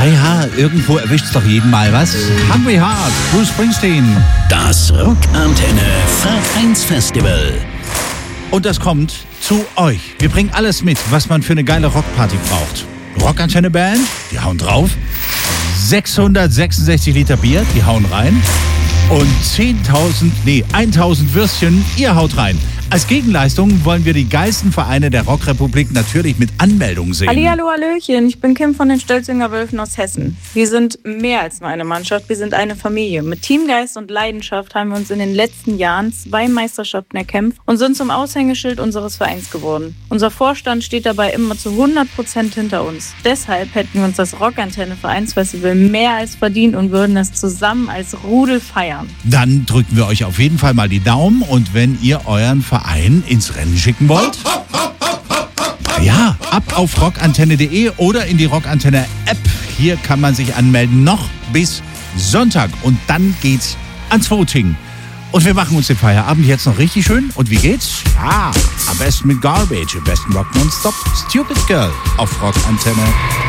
Ja, irgendwo erwischt's doch jeden Mal, was? Hungry Heart, Bruce Springsteen. Das Rockantenne Vereinsfestival. Und das kommt zu euch. Wir bringen alles mit, was man für eine geile Rockparty braucht. Rockantenne Band, die hauen drauf. 666 Liter Bier, die hauen rein. Und 1000 Würstchen, ihr haut rein. Als Gegenleistung wollen wir die geilsten Vereine der Rockrepublik natürlich mit Anmeldung sehen. Hallihallo, hallöchen, ich bin Kim von den Stölzinger Wölfen aus Hessen. Wir sind mehr als nur eine Mannschaft, wir sind eine Familie. Mit Teamgeist und Leidenschaft haben wir uns in den letzten Jahren 2 Meisterschaften erkämpft und sind zum Aushängeschild unseres Vereins geworden. Unser Vorstand steht dabei immer zu 100% hinter uns. Deshalb hätten wir uns das Rockantenne Vereinsfestival mehr als verdient und würden es zusammen als Rudel feiern. Dann drücken wir euch auf jeden Fall mal die Daumen und wenn ihr euren Verein ins Rennen schicken wollt, ja, ab auf rockantenne.de oder in die Rockantenne App. Hier kann man sich anmelden, noch bis Sonntag und dann geht's ans Voting. Und wir machen uns den Feierabend jetzt noch richtig schön. Und wie geht's? Am besten mit Garbage, am besten Rock Nonstop, Stupid Girl auf Rockantenne.